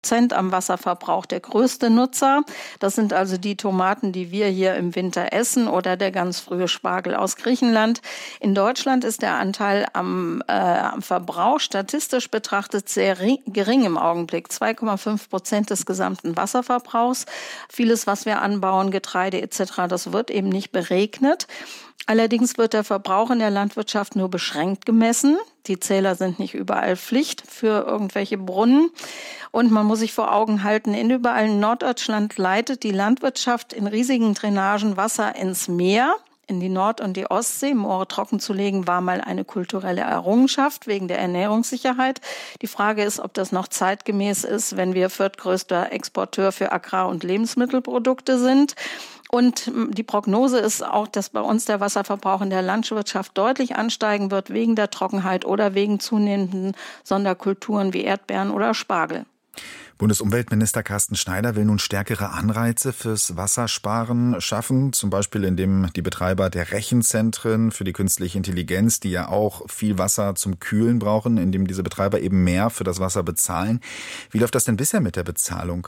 am Wasserverbrauch der größte Nutzer. Das sind also die Tomaten, die wir hier im Winter essen oder der ganz frühe Spargel aus Griechenland. In Deutschland ist der Anteil am Verbrauch statistisch betrachtet sehr gering im Augenblick. 2,5% des gesamten Wasserverbrauchs. Vieles, was wir anbauen, Getreide etc., das wird eben nicht beregnet. Allerdings wird der Verbrauch in der Landwirtschaft nur beschränkt gemessen. Die Zähler sind nicht überall Pflicht für irgendwelche Brunnen. Und man muss sich vor Augen halten, überall in Norddeutschland leitet die Landwirtschaft in riesigen Drainagen Wasser ins Meer, in die Nord- und die Ostsee. Moore trocken zu legen war mal eine kulturelle Errungenschaft wegen der Ernährungssicherheit. Die Frage ist, ob das noch zeitgemäß ist, wenn wir viertgrößter Exporteur für Agrar- und Lebensmittelprodukte sind. Und die Prognose ist auch, dass bei uns der Wasserverbrauch in der Landwirtschaft deutlich ansteigen wird wegen der Trockenheit oder wegen zunehmenden Sonderkulturen wie Erdbeeren oder Spargel. Bundesumweltminister Carsten Schneider will nun stärkere Anreize fürs Wassersparen schaffen, zum Beispiel indem die Betreiber der Rechenzentren für die künstliche Intelligenz, die ja auch viel Wasser zum Kühlen brauchen, indem diese Betreiber eben mehr für das Wasser bezahlen. Wie läuft das denn bisher mit der Bezahlung?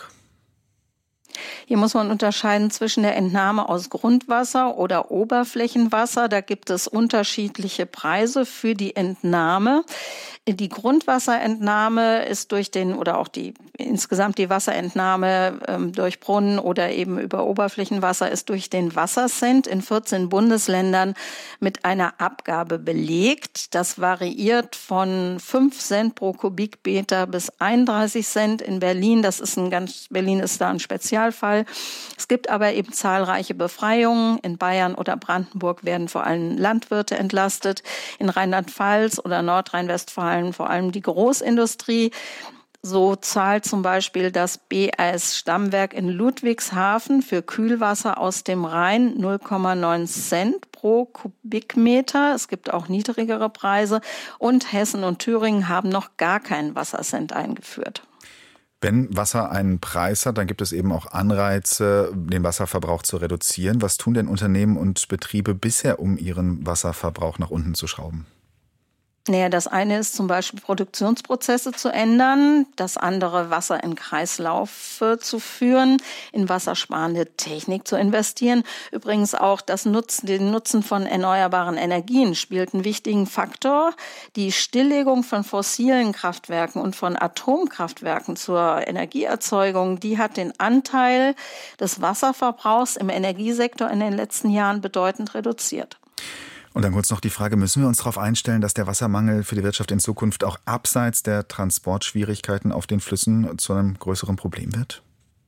Hier muss man unterscheiden zwischen der Entnahme aus Grundwasser oder Oberflächenwasser. Da gibt es unterschiedliche Preise für die Entnahme. Die Grundwasserentnahme ist durch insgesamt die Wasserentnahme durch Brunnen oder eben über Oberflächenwasser ist durch den Wassercent in 14 Bundesländern mit einer Abgabe belegt. Das variiert von 5 Cent pro Kubikmeter bis 31 Cent in Berlin. Berlin ist da ein Spezialfall. Es gibt aber eben zahlreiche Befreiungen. In Bayern oder Brandenburg werden vor allem Landwirte entlastet. In Rheinland-Pfalz oder Nordrhein-Westfalen vor allem die Großindustrie. So zahlt zum Beispiel das BAS Stammwerk in Ludwigshafen für Kühlwasser aus dem Rhein 0,9 Cent pro Kubikmeter. Es gibt auch niedrigere Preise. Und Hessen und Thüringen haben noch gar keinen Wassercent eingeführt. Wenn Wasser einen Preis hat, dann gibt es eben auch Anreize, den Wasserverbrauch zu reduzieren. Was tun denn Unternehmen und Betriebe bisher, um ihren Wasserverbrauch nach unten zu schrauben? Naja, das eine ist zum Beispiel Produktionsprozesse zu ändern, das andere Wasser in Kreislaufe zu führen, in wassersparende Technik zu investieren. Übrigens auch den Nutzen von erneuerbaren Energien spielt einen wichtigen Faktor. Die Stilllegung von fossilen Kraftwerken und von Atomkraftwerken zur Energieerzeugung, die hat den Anteil des Wasserverbrauchs im Energiesektor in den letzten Jahren bedeutend reduziert. Und dann kurz noch die Frage, müssen wir uns darauf einstellen, dass der Wassermangel für die Wirtschaft in Zukunft auch abseits der Transportschwierigkeiten auf den Flüssen zu einem größeren Problem wird?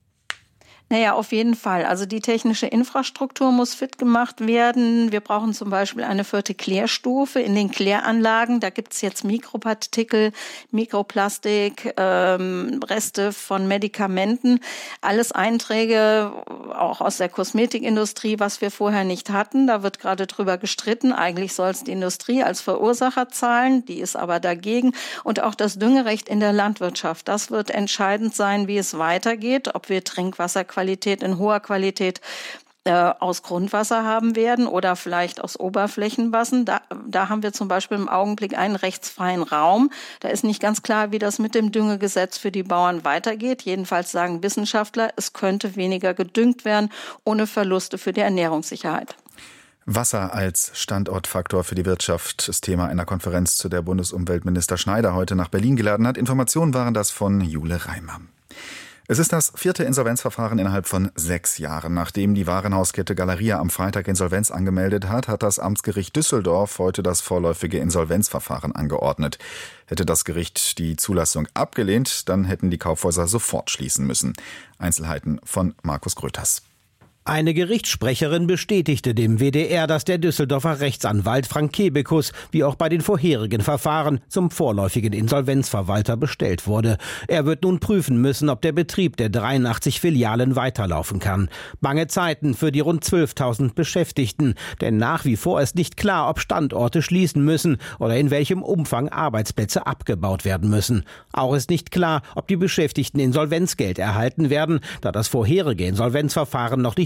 Naja, auf jeden Fall. Also die technische Infrastruktur muss fit gemacht werden. Wir brauchen zum Beispiel eine 4. Klärstufe in den Kläranlagen. Da gibt es jetzt Mikropartikel, Mikroplastik, Reste von Medikamenten. Alles Einträge auch aus der Kosmetikindustrie, was wir vorher nicht hatten. Da wird gerade drüber gestritten. Eigentlich soll es die Industrie als Verursacher zahlen. Die ist aber dagegen. Und auch das Düngerecht in der Landwirtschaft. Das wird entscheidend sein, wie es weitergeht. Ob wir Trinkwasserqualität in hoher Qualität aus Grundwasser haben werden oder vielleicht aus Oberflächenwasser. Da haben wir zum Beispiel im Augenblick einen rechtsfreien Raum. Da ist nicht ganz klar, wie das mit dem Düngegesetz für die Bauern weitergeht. Jedenfalls sagen Wissenschaftler, es könnte weniger gedüngt werden, ohne Verluste für die Ernährungssicherheit. Wasser als Standortfaktor für die Wirtschaft ist Thema einer Konferenz, zu der Bundesumweltminister Schneider heute nach Berlin geladen hat. Informationen waren das von Jule Reimer. Es ist das 4. Insolvenzverfahren innerhalb von 6 Jahren. Nachdem die Warenhauskette Galeria am Freitag Insolvenz angemeldet hat, hat das Amtsgericht Düsseldorf heute das vorläufige Insolvenzverfahren angeordnet. Hätte das Gericht die Zulassung abgelehnt, dann hätten die Kaufhäuser sofort schließen müssen. Einzelheiten von Markus Gröters. Eine Gerichtssprecherin bestätigte dem WDR, dass der Düsseldorfer Rechtsanwalt Frank Kebekus, wie auch bei den vorherigen Verfahren, zum vorläufigen Insolvenzverwalter bestellt wurde. Er wird nun prüfen müssen, ob der Betrieb der 83 Filialen weiterlaufen kann. Bange Zeiten für die rund 12.000 Beschäftigten, denn nach wie vor ist nicht klar, ob Standorte schließen müssen oder in welchem Umfang Arbeitsplätze abgebaut werden müssen. Auch ist nicht klar, ob die Beschäftigten Insolvenzgeld erhalten werden, da das vorherige Insolvenzverfahren noch nicht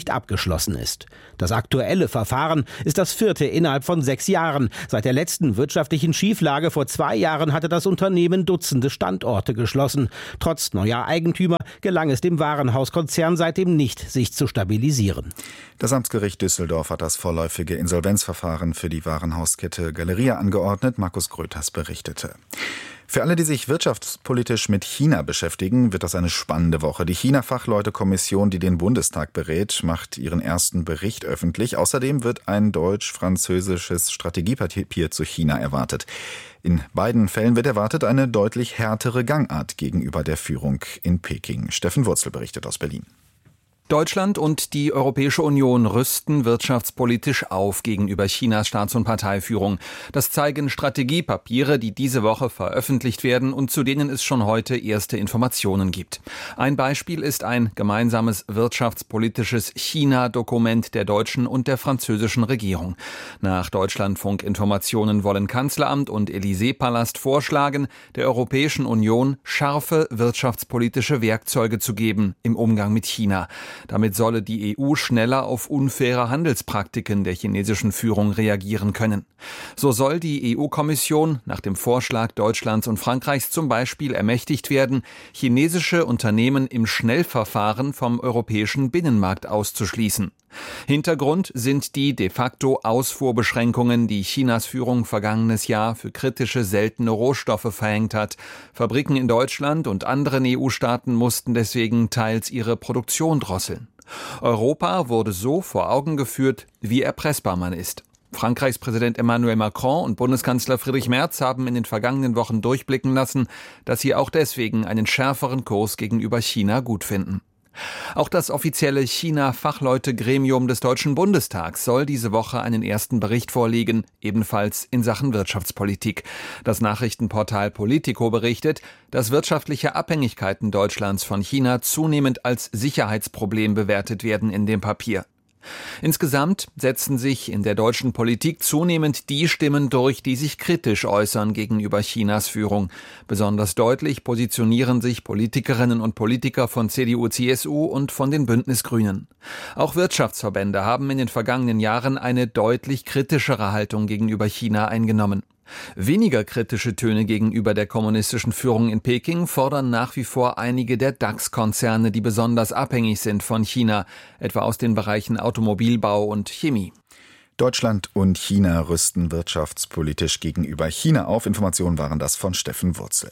nicht abgeschlossen ist. Das aktuelle Verfahren ist das 4. innerhalb von 6 Jahren. Seit der letzten wirtschaftlichen Schieflage vor 2 Jahren hatte das Unternehmen Dutzende Standorte geschlossen. Trotz neuer Eigentümer gelang es dem Warenhauskonzern seitdem nicht, sich zu stabilisieren. Das Amtsgericht Düsseldorf hat das vorläufige Insolvenzverfahren für die Warenhauskette Galeria angeordnet. Markus Gröters berichtete. Für alle, die sich wirtschaftspolitisch mit China beschäftigen, wird das eine spannende Woche. Die China-Fachleute-Kommission, die den Bundestag berät, macht ihren ersten Bericht öffentlich. Außerdem wird ein deutsch-französisches Strategiepapier zu China erwartet. In beiden Fällen wird erwartet eine deutlich härtere Gangart gegenüber der Führung in Peking. Steffen Wurzel berichtet aus Berlin. Deutschland und die Europäische Union rüsten wirtschaftspolitisch auf gegenüber Chinas Staats- und Parteiführung. Das zeigen Strategiepapiere, die diese Woche veröffentlicht werden und zu denen es schon heute erste Informationen gibt. Ein Beispiel ist ein gemeinsames wirtschaftspolitisches China-Dokument der deutschen und der französischen Regierung. Nach Deutschlandfunk-Informationen wollen Kanzleramt und Élysée-Palast vorschlagen, der Europäischen Union scharfe wirtschaftspolitische Werkzeuge zu geben im Umgang mit China. Damit solle die EU schneller auf unfaire Handelspraktiken der chinesischen Führung reagieren können. So soll die EU-Kommission nach dem Vorschlag Deutschlands und Frankreichs zum Beispiel ermächtigt werden, chinesische Unternehmen im Schnellverfahren vom europäischen Binnenmarkt auszuschließen. Hintergrund sind die de facto Ausfuhrbeschränkungen, die Chinas Führung vergangenes Jahr für kritische seltene Rohstoffe verhängt hat. Fabriken in Deutschland und anderen EU-Staaten mussten deswegen teils ihre Produktion drosseln. Europa wurde so vor Augen geführt, wie erpressbar man ist. Frankreichs Präsident Emmanuel Macron und Bundeskanzler Friedrich Merz haben in den vergangenen Wochen durchblicken lassen, dass sie auch deswegen einen schärferen Kurs gegenüber China gut finden. Auch das offizielle China-Fachleute-Gremium des Deutschen Bundestags soll diese Woche einen ersten Bericht vorlegen, ebenfalls in Sachen Wirtschaftspolitik. Das Nachrichtenportal Politico berichtet, dass wirtschaftliche Abhängigkeiten Deutschlands von China zunehmend als Sicherheitsproblem bewertet werden in dem Papier. Insgesamt setzen sich in der deutschen Politik zunehmend die Stimmen durch, die sich kritisch äußern gegenüber Chinas Führung. Besonders deutlich positionieren sich Politikerinnen und Politiker von CDU, CSU und von den Bündnisgrünen. Auch Wirtschaftsverbände haben in den vergangenen Jahren eine deutlich kritischere Haltung gegenüber China eingenommen. Weniger kritische Töne gegenüber der kommunistischen Führung in Peking fordern nach wie vor einige der DAX-Konzerne, die besonders abhängig sind von China, etwa aus den Bereichen Automobilbau und Chemie. Deutschland und China rüsten wirtschaftspolitisch gegenüber China auf. Informationen waren das von Steffen Wurzel.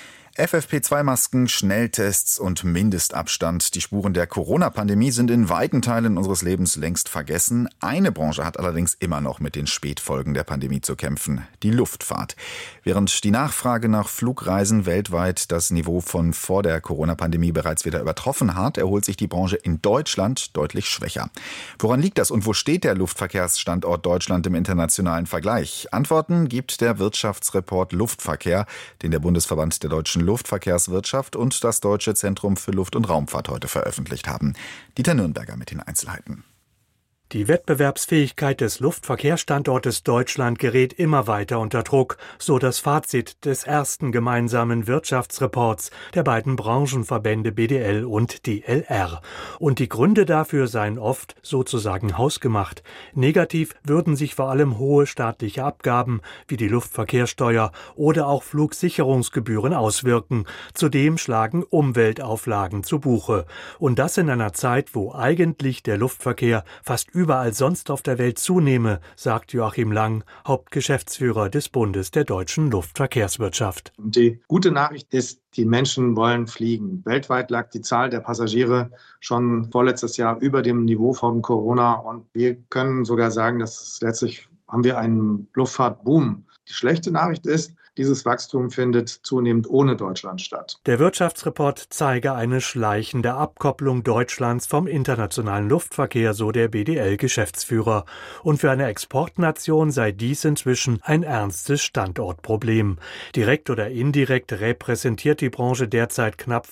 FFP2-Masken, Schnelltests und Mindestabstand. Die Spuren der Corona-Pandemie sind in weiten Teilen unseres Lebens längst vergessen. Eine Branche hat allerdings immer noch mit den Spätfolgen der Pandemie zu kämpfen: die Luftfahrt. Während die Nachfrage nach Flugreisen weltweit das Niveau von vor der Corona-Pandemie bereits wieder übertroffen hat, erholt sich die Branche in Deutschland deutlich schwächer. Woran liegt das und wo steht der Luftverkehrsstandort Deutschland im internationalen Vergleich? Antworten gibt der Wirtschaftsreport Luftverkehr, den der Bundesverband der deutschen Luftverkehrswirtschaft und das Deutsche Zentrum für Luft- und Raumfahrt heute veröffentlicht haben. Dieter Nürnberger mit den Einzelheiten. Die Wettbewerbsfähigkeit des Luftverkehrsstandortes Deutschland gerät immer weiter unter Druck, so das Fazit des ersten gemeinsamen Wirtschaftsreports der beiden Branchenverbände BDL und DLR. Und die Gründe dafür seien oft sozusagen hausgemacht. Negativ würden sich vor allem hohe staatliche Abgaben wie die Luftverkehrssteuer oder auch Flugsicherungsgebühren auswirken. Zudem schlagen Umweltauflagen zu Buche. Und das in einer Zeit, wo eigentlich der Luftverkehr fast überall sonst auf der Welt zunehme, sagt Joachim Lang, Hauptgeschäftsführer des Bundes der deutschen Luftverkehrswirtschaft. Die gute Nachricht ist, die Menschen wollen fliegen. Weltweit lag die Zahl der Passagiere schon vorletztes Jahr über dem Niveau von Corona und wir können sogar sagen, dass letztlich haben wir einen Luftfahrtboom. Die schlechte Nachricht ist, dieses Wachstum findet zunehmend ohne Deutschland statt. Der Wirtschaftsreport zeige eine schleichende Abkopplung Deutschlands vom internationalen Luftverkehr, so der BDL-Geschäftsführer. Und für eine Exportnation sei dies inzwischen ein ernstes Standortproblem. Direkt oder indirekt repräsentiert die Branche derzeit knapp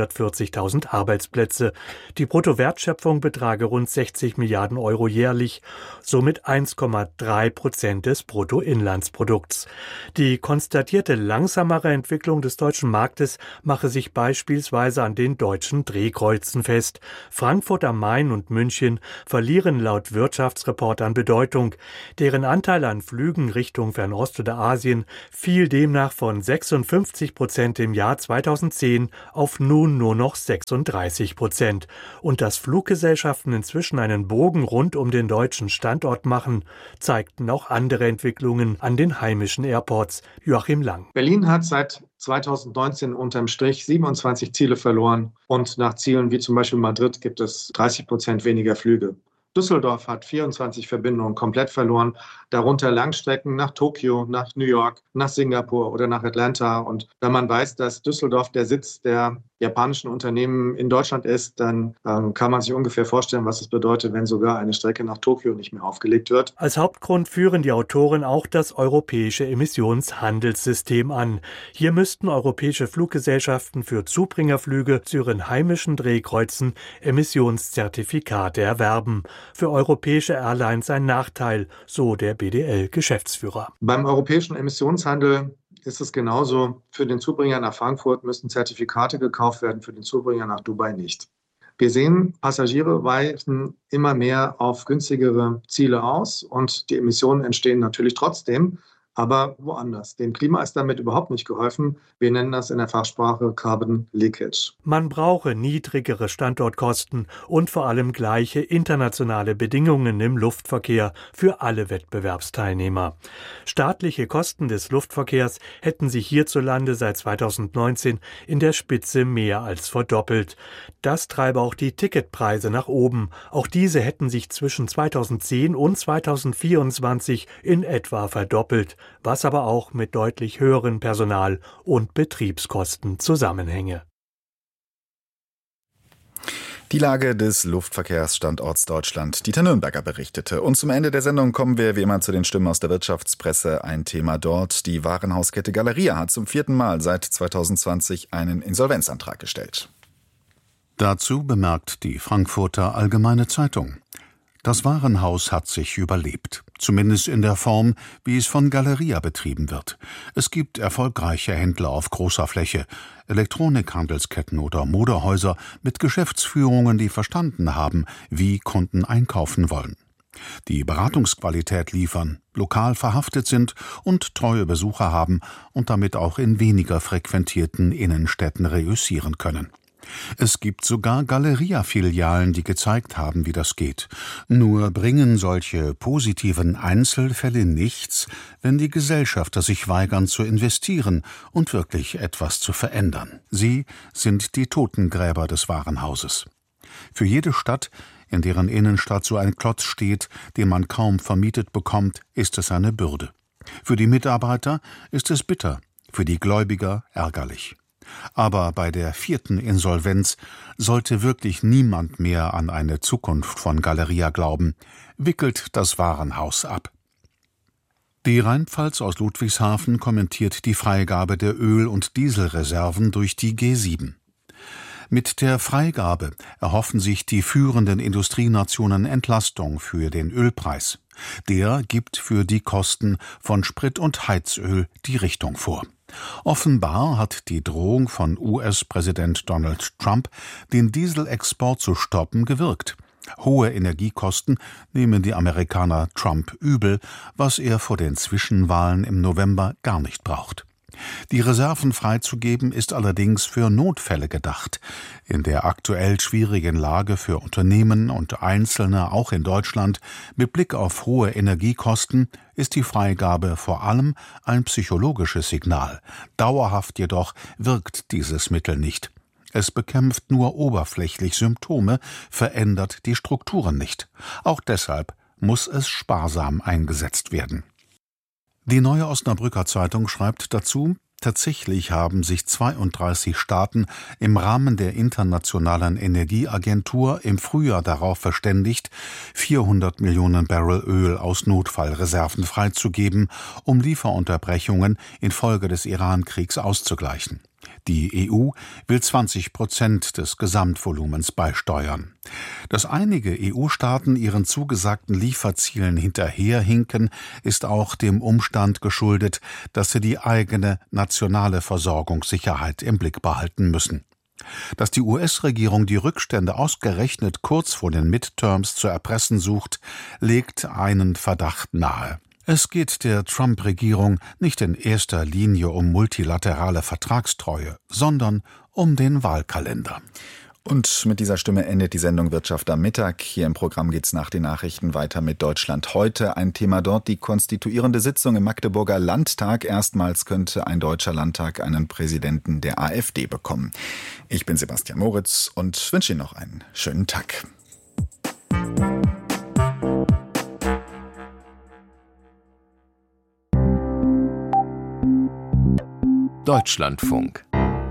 540.000 Arbeitsplätze. Die Bruttowertschöpfung betrage rund 60 Milliarden Euro jährlich, somit 1,3% des Bruttoinlandsprodukts. Die konstatierte langsamere Entwicklung des deutschen Marktes mache sich beispielsweise an den deutschen Drehkreuzen fest. Frankfurt am Main und München verlieren laut Wirtschaftsreport an Bedeutung. Deren Anteil an Flügen Richtung Fernost oder Asien fiel demnach von 56% im Jahr 2010 auf nun nur noch 36%. Und dass Fluggesellschaften inzwischen einen Bogen rund um den deutschen Standort machen, zeigten auch andere Entwicklungen an den heimischen Airports. Joachim Lang. Berlin hat seit 2019 unterm Strich 27 Ziele verloren und nach Zielen wie zum Beispiel Madrid gibt es 30% weniger Flüge. Düsseldorf hat 24 Verbindungen komplett verloren, darunter Langstrecken nach Tokio, nach New York, nach Singapur oder nach Atlanta. Und wenn man weiß, dass Düsseldorf der Sitz der japanischen Unternehmen in Deutschland ist, dann kann man sich ungefähr vorstellen, was es bedeutet, wenn sogar eine Strecke nach Tokio nicht mehr aufgelegt wird. Als Hauptgrund führen die Autoren auch das europäische Emissionshandelssystem an. Hier müssten europäische Fluggesellschaften für Zubringerflüge zu ihren heimischen Drehkreuzen Emissionszertifikate erwerben. Für europäische Airlines ein Nachteil, so der BDL-Geschäftsführer. Beim europäischen Emissionshandel ist es genauso. Für den Zubringer nach Frankfurt müssen Zertifikate gekauft werden, für den Zubringer nach Dubai nicht. Wir sehen, Passagiere weichen immer mehr auf günstigere Ziele aus und die Emissionen entstehen natürlich trotzdem, aber woanders. Dem Klima ist damit überhaupt nicht geholfen. Wir nennen das in der Fachsprache Carbon Leakage. Man brauche niedrigere Standortkosten und vor allem gleiche internationale Bedingungen im Luftverkehr für alle Wettbewerbsteilnehmer. Staatliche Kosten des Luftverkehrs hätten sich hierzulande seit 2019 in der Spitze mehr als verdoppelt. Das treibe auch die Ticketpreise nach oben. Auch diese hätten sich zwischen 2010 und 2024 in etwa verdoppelt, was aber auch mit deutlich höheren Personal- und Betriebskosten zusammenhänge. Die Lage des Luftverkehrsstandorts Deutschland. Dieter Nürnberger berichtete. Und zum Ende der Sendung kommen wir wie immer zu den Stimmen aus der Wirtschaftspresse. Ein Thema dort. Die Warenhauskette Galeria hat zum 4. Mal seit 2020 einen Insolvenzantrag gestellt. Dazu bemerkt die Frankfurter Allgemeine Zeitung: Das Warenhaus hat sich überlebt, zumindest in der Form, wie es von Galeria betrieben wird. Es gibt erfolgreiche Händler auf großer Fläche, Elektronikhandelsketten oder Modehäuser mit Geschäftsführungen, die verstanden haben, wie Kunden einkaufen wollen, die Beratungsqualität liefern, lokal verhaftet sind und treue Besucher haben und damit auch in weniger frequentierten Innenstädten reüssieren können. Es gibt sogar Galeria-Filialen, die gezeigt haben, wie das geht. Nur bringen solche positiven Einzelfälle nichts, wenn die Gesellschafter sich weigern zu investieren und wirklich etwas zu verändern. Sie sind die Totengräber des Warenhauses. Für jede Stadt, in deren Innenstadt so ein Klotz steht, den man kaum vermietet bekommt, ist es eine Bürde. Für die Mitarbeiter ist es bitter, für die Gläubiger ärgerlich. Aber bei der 4. Insolvenz sollte wirklich niemand mehr an eine Zukunft von Galeria glauben, wickelt das Warenhaus ab. Die Rheinpfalz aus Ludwigshafen kommentiert die Freigabe der Öl- und Dieselreserven durch die G7. Mit der Freigabe erhoffen sich die führenden Industrienationen Entlastung für den Ölpreis. Der gibt für die Kosten von Sprit und Heizöl die Richtung vor. Offenbar hat die Drohung von US-Präsident Donald Trump, den Dieselexport zu stoppen, gewirkt. Hohe Energiekosten nehmen die Amerikaner Trump übel, was er vor den Zwischenwahlen im November gar nicht braucht. Die Reserven freizugeben ist allerdings für Notfälle gedacht. In der aktuell schwierigen Lage für Unternehmen und Einzelne, auch in Deutschland, mit Blick auf hohe Energiekosten, ist die Freigabe vor allem ein psychologisches Signal. Dauerhaft jedoch wirkt dieses Mittel nicht. Es bekämpft nur oberflächlich Symptome, verändert die Strukturen nicht. Auch deshalb muss es sparsam eingesetzt werden. Die Neue Osnabrücker Zeitung schreibt dazu: Tatsächlich haben sich 32 Staaten im Rahmen der Internationalen Energieagentur im Frühjahr darauf verständigt, 400 Millionen Barrel Öl aus Notfallreserven freizugeben, um Lieferunterbrechungen infolge des Iran-Kriegs auszugleichen. Die EU will 20% des Gesamtvolumens beisteuern. Dass einige EU-Staaten ihren zugesagten Lieferzielen hinterherhinken, ist auch dem Umstand geschuldet, dass sie die eigene nationale Versorgungssicherheit im Blick behalten müssen. Dass die US-Regierung die Rückstände ausgerechnet kurz vor den Midterms zu erpressen sucht, legt einen Verdacht nahe. Es geht der Trump-Regierung nicht in erster Linie um multilaterale Vertragstreue, sondern um den Wahlkalender. Und mit dieser Stimme endet die Sendung Wirtschaft am Mittag. Hier im Programm geht's nach den Nachrichten weiter mit Deutschland heute. Ein Thema dort, die konstituierende Sitzung im Magdeburger Landtag. Erstmals könnte ein deutscher Landtag einen Präsidenten der AfD bekommen. Ich bin Sebastian Moritz und wünsche Ihnen noch einen schönen Tag. Deutschlandfunk.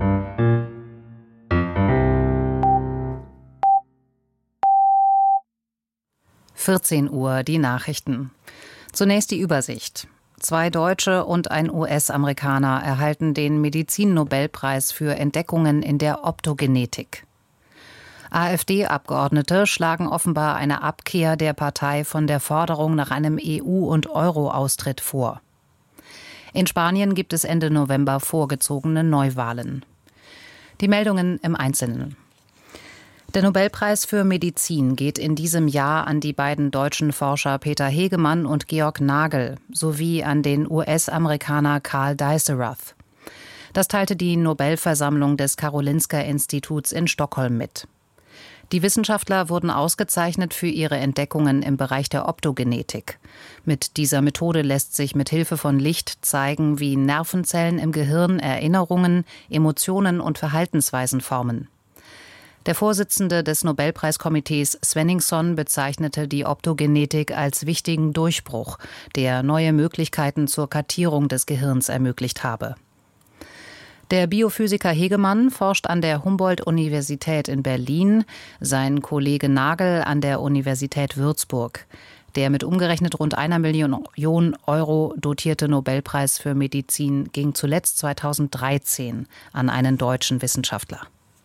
Uhr, die Nachrichten. Zunächst die Übersicht. 2 Deutsche und ein US-Amerikaner erhalten den Medizin-Nobelpreis für Entdeckungen in der Optogenetik. AfD-Abgeordnete schlagen offenbar eine Abkehr der Partei von der Forderung nach einem EU- und Euro-Austritt vor. In Spanien gibt es Ende November vorgezogene Neuwahlen. Die Meldungen im Einzelnen. Der Nobelpreis für Medizin geht in diesem Jahr an die beiden deutschen Forscher Peter Hegemann und Georg Nagel sowie an den US-Amerikaner Karl Dijsselrath. Das teilte die Nobelversammlung des Karolinska-Instituts in Stockholm mit. Die Wissenschaftler wurden ausgezeichnet für ihre Entdeckungen im Bereich der Optogenetik. Mit dieser Methode lässt sich mit Hilfe von Licht zeigen, wie Nervenzellen im Gehirn Erinnerungen, Emotionen und Verhaltensweisen formen. Der Vorsitzende des Nobelpreiskomitees Svenningsson bezeichnete die Optogenetik als wichtigen Durchbruch, der neue Möglichkeiten zur Kartierung des Gehirns ermöglicht habe. Der Biophysiker Hegemann forscht an der Humboldt-Universität in Berlin, sein Kollege Nagel an der Universität Würzburg. Der mit umgerechnet rund 1 Million Euro dotierte Nobelpreis für Medizin ging zuletzt 2013 an einen deutschen Wissenschaftler.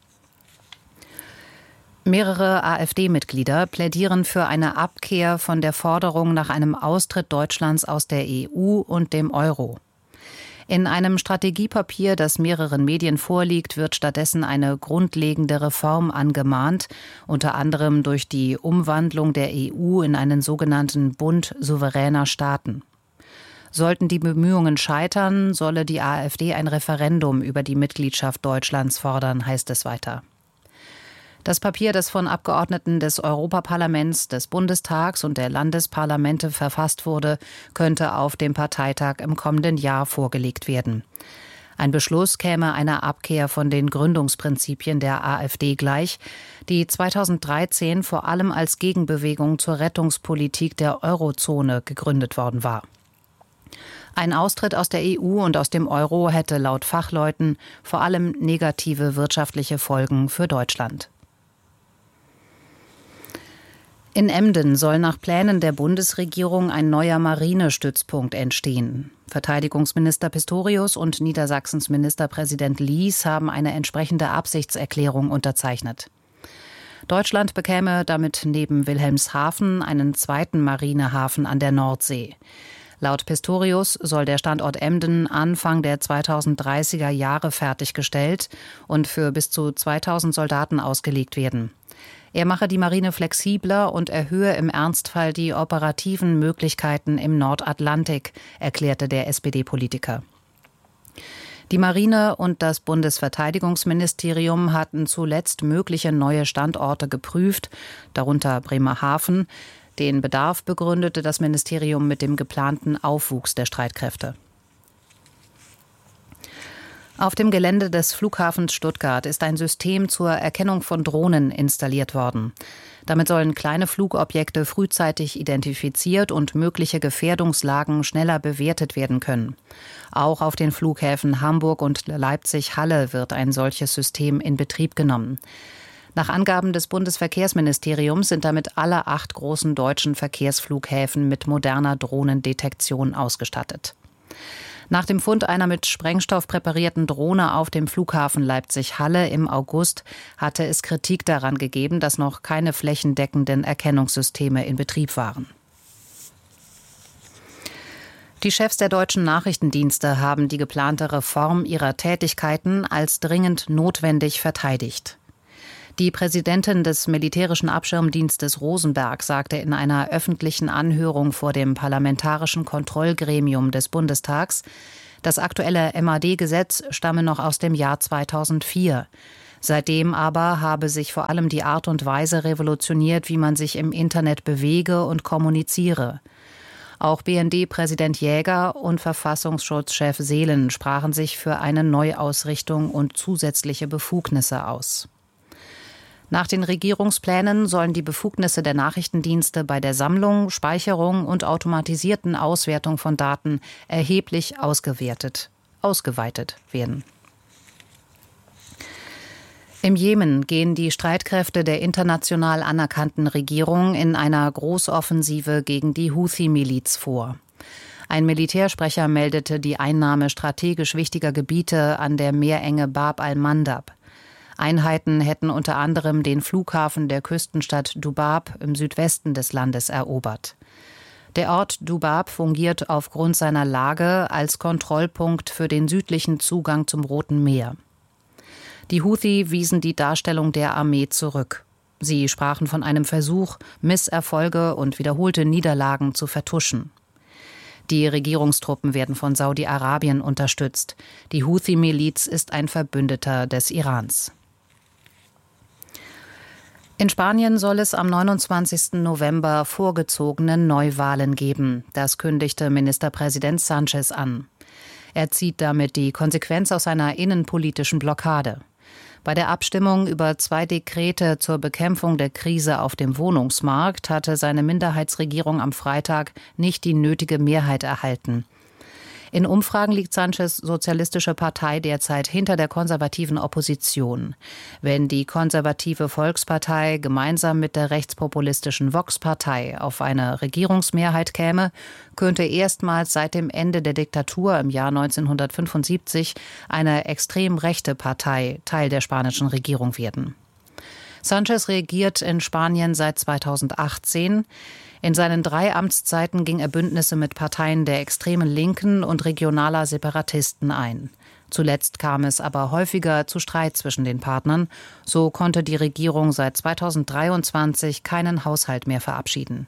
Mehrere AfD-Mitglieder plädieren für eine Abkehr von der Forderung nach einem Austritt Deutschlands aus der EU und dem Euro. In einem Strategiepapier, das mehreren Medien vorliegt, wird stattdessen eine grundlegende Reform angemahnt, unter anderem durch die Umwandlung der EU in einen sogenannten Bund souveräner Staaten. Sollten die Bemühungen scheitern, solle die AfD ein Referendum über die Mitgliedschaft Deutschlands fordern, heißt es weiter. Das Papier, das von Abgeordneten des Europaparlaments, des Bundestags und der Landesparlamente verfasst wurde, könnte auf dem Parteitag im kommenden Jahr vorgelegt werden. Ein Beschluss käme einer Abkehr von den Gründungsprinzipien der AfD gleich, die 2013 vor allem als Gegenbewegung zur Rettungspolitik der Eurozone gegründet worden war. Ein Austritt aus der EU und aus dem Euro hätte laut Fachleuten vor allem negative wirtschaftliche Folgen für Deutschland. In Emden soll nach Plänen der Bundesregierung ein neuer Marinestützpunkt entstehen. Verteidigungsminister Pistorius und Niedersachsens Ministerpräsident Lies haben eine entsprechende Absichtserklärung unterzeichnet. Deutschland bekäme damit neben Wilhelmshaven einen zweiten Marinehafen an der Nordsee. Laut Pistorius soll der Standort Emden Anfang der 2030er Jahre fertiggestellt und für bis zu 2000 Soldaten ausgelegt werden. Er mache die Marine flexibler und erhöhe im Ernstfall die operativen Möglichkeiten im Nordatlantik, erklärte der SPD-Politiker. Die Marine und das Bundesverteidigungsministerium hatten zuletzt mögliche neue Standorte geprüft, darunter Bremerhaven. Den Bedarf begründete das Ministerium mit dem geplanten Aufwuchs der Streitkräfte. Auf dem Gelände des Flughafens Stuttgart ist ein System zur Erkennung von Drohnen installiert worden. Damit sollen kleine Flugobjekte frühzeitig identifiziert und mögliche Gefährdungslagen schneller bewertet werden können. Auch auf den Flughäfen Hamburg und Leipzig-Halle wird ein solches System in Betrieb genommen. Nach Angaben des Bundesverkehrsministeriums sind damit alle 8 großen deutschen Verkehrsflughäfen mit moderner Drohnendetektion ausgestattet. Nach dem Fund einer mit Sprengstoff präparierten Drohne auf dem Flughafen Leipzig-Halle im August hatte es Kritik daran gegeben, dass noch keine flächendeckenden Erkennungssysteme in Betrieb waren. Die Chefs der deutschen Nachrichtendienste haben die geplante Reform ihrer Tätigkeiten als dringend notwendig verteidigt. Die Präsidentin des militärischen Abschirmdienstes Rosenberg sagte in einer öffentlichen Anhörung vor dem Parlamentarischen Kontrollgremium des Bundestags, das aktuelle MAD-Gesetz stamme noch aus dem Jahr 2004. Seitdem aber habe sich vor allem die Art und Weise revolutioniert, wie man sich im Internet bewege und kommuniziere. Auch BND-Präsident Jäger und Verfassungsschutzchef Seelen sprachen sich für eine Neuausrichtung und zusätzliche Befugnisse aus. Nach den Regierungsplänen sollen die Befugnisse der Nachrichtendienste bei der Sammlung, Speicherung und automatisierten Auswertung von Daten erheblich ausgeweitet werden. Im Jemen gehen die Streitkräfte der international anerkannten Regierung in einer Großoffensive gegen die Houthi-Miliz vor. Ein Militärsprecher meldete die Einnahme strategisch wichtiger Gebiete an der Meerenge Bab al-Mandab. Einheiten hätten unter anderem den Flughafen der Küstenstadt Dubab im Südwesten des Landes erobert. Der Ort Dubab fungiert aufgrund seiner Lage als Kontrollpunkt für den südlichen Zugang zum Roten Meer. Die Houthi wiesen die Darstellung der Armee zurück. Sie sprachen von einem Versuch, Misserfolge und wiederholte Niederlagen zu vertuschen. Die Regierungstruppen werden von Saudi-Arabien unterstützt. Die Houthi-Miliz ist ein Verbündeter des Irans. In Spanien soll es am 29. November vorgezogene Neuwahlen geben. Das kündigte Ministerpräsident Sánchez an. Er zieht damit die Konsequenz aus einer innenpolitischen Blockade. Bei der Abstimmung über 2 Dekrete zur Bekämpfung der Krise auf dem Wohnungsmarkt hatte seine Minderheitsregierung am Freitag nicht die nötige Mehrheit erhalten. In Umfragen liegt Sánchez' Sozialistische Partei derzeit hinter der konservativen Opposition. Wenn die konservative Volkspartei gemeinsam mit der rechtspopulistischen Vox-Partei auf eine Regierungsmehrheit käme, könnte erstmals seit dem Ende der Diktatur im Jahr 1975 eine extrem rechte Partei Teil der spanischen Regierung werden. Sánchez regiert in Spanien seit 2018. In seinen 3 Amtszeiten ging er Bündnisse mit Parteien der extremen Linken und regionaler Separatisten ein. Zuletzt kam es aber häufiger zu Streit zwischen den Partnern. So konnte die Regierung seit 2023 keinen Haushalt mehr verabschieden.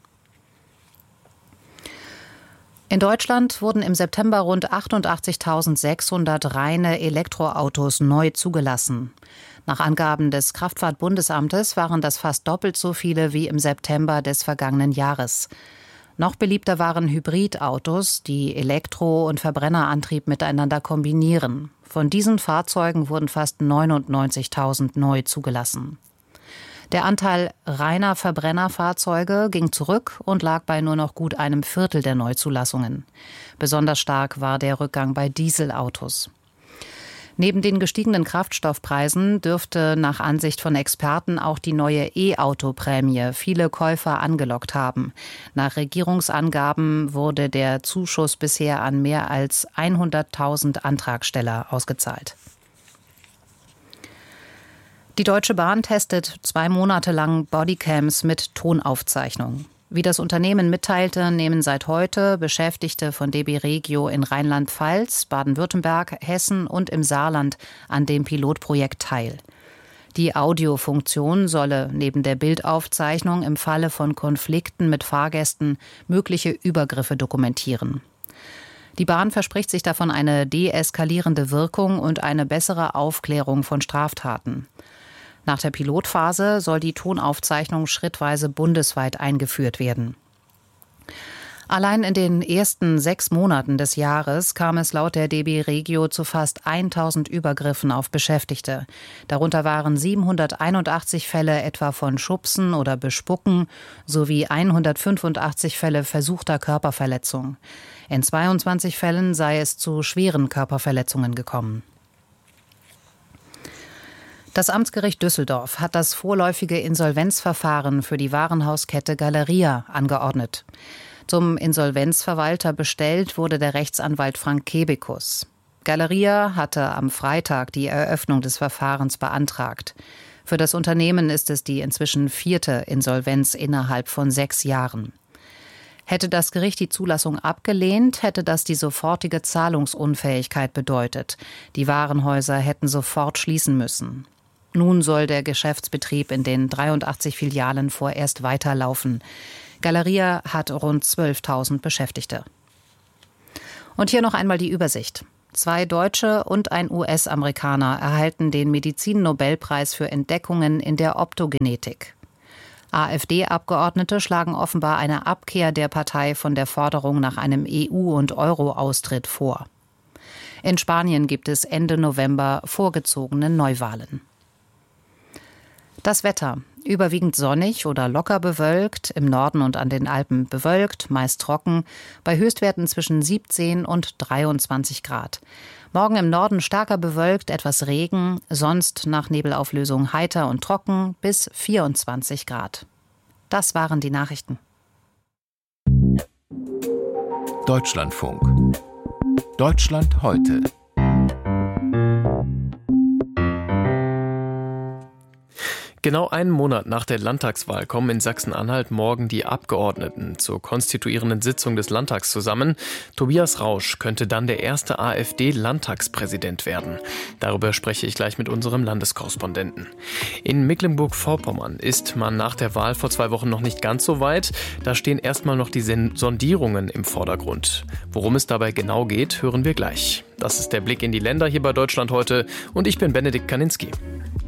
In Deutschland wurden im September rund 88.600 reine Elektroautos neu zugelassen. Nach Angaben des Kraftfahrtbundesamtes waren das fast doppelt so viele wie im September des vergangenen Jahres. Noch beliebter waren Hybridautos, die Elektro- und Verbrennerantrieb miteinander kombinieren. Von diesen Fahrzeugen wurden fast 99.000 neu zugelassen. Der Anteil reiner Verbrennerfahrzeuge ging zurück und lag bei nur noch gut einem Viertel der Neuzulassungen. Besonders stark war der Rückgang bei Dieselautos. Neben den gestiegenen Kraftstoffpreisen dürfte nach Ansicht von Experten auch die neue E-Auto-Prämie viele Käufer angelockt haben. Nach Regierungsangaben wurde der Zuschuss bisher an mehr als 100.000 Antragsteller ausgezahlt. Die Deutsche Bahn testet 2 Monate lang Bodycams mit Tonaufzeichnung. Wie das Unternehmen mitteilte, nehmen seit heute Beschäftigte von DB Regio in Rheinland-Pfalz, Baden-Württemberg, Hessen und im Saarland an dem Pilotprojekt teil. Die Audiofunktion solle neben der Bildaufzeichnung im Falle von Konflikten mit Fahrgästen mögliche Übergriffe dokumentieren. Die Bahn verspricht sich davon eine deeskalierende Wirkung und eine bessere Aufklärung von Straftaten. Nach der Pilotphase soll die Tonaufzeichnung schrittweise bundesweit eingeführt werden. Allein in den ersten 6 Monaten des Jahres kam es laut der DB Regio zu fast 1.000 Übergriffen auf Beschäftigte. Darunter waren 781 Fälle etwa von Schubsen oder Bespucken sowie 185 Fälle versuchter Körperverletzung. In 22 Fällen sei es zu schweren Körperverletzungen gekommen. Das Amtsgericht Düsseldorf hat das vorläufige Insolvenzverfahren für die Warenhauskette Galeria angeordnet. Zum Insolvenzverwalter bestellt wurde der Rechtsanwalt Frank Kebekus. Galeria hatte am Freitag die Eröffnung des Verfahrens beantragt. Für das Unternehmen ist es die inzwischen 4. Insolvenz innerhalb von 6 Jahren. Hätte das Gericht die Zulassung abgelehnt, hätte das die sofortige Zahlungsunfähigkeit bedeutet. Die Warenhäuser hätten sofort schließen müssen. Nun soll der Geschäftsbetrieb in den 83 Filialen vorerst weiterlaufen. Galeria hat rund 12.000 Beschäftigte. Und hier noch einmal die Übersicht. 2 Deutsche und ein US-Amerikaner erhalten den Medizin-Nobelpreis für Entdeckungen in der Optogenetik. AfD-Abgeordnete schlagen offenbar eine Abkehr der Partei von der Forderung nach einem EU- und Euro-Austritt vor. In Spanien gibt es Ende November vorgezogene Neuwahlen. Das Wetter. Überwiegend sonnig oder locker bewölkt, im Norden und an den Alpen bewölkt, meist trocken, bei Höchstwerten zwischen 17 und 23 Grad. Morgen im Norden starker bewölkt, etwas Regen, sonst nach Nebelauflösung heiter und trocken bis 24 Grad. Das waren die Nachrichten. Deutschlandfunk. Deutschland heute. Genau einen Monat nach der Landtagswahl kommen in Sachsen-Anhalt morgen die Abgeordneten zur konstituierenden Sitzung des Landtags zusammen. Tobias Rausch könnte dann der erste AfD-Landtagspräsident werden. Darüber spreche ich gleich mit unserem Landeskorrespondenten. In Mecklenburg-Vorpommern ist man nach der Wahl vor 2 Wochen noch nicht ganz so weit. Da stehen erstmal noch die Sondierungen im Vordergrund. Worum es dabei genau geht, hören wir gleich. Das ist der Blick in die Länder hier bei Deutschland heute und ich bin Benedikt Kaninski.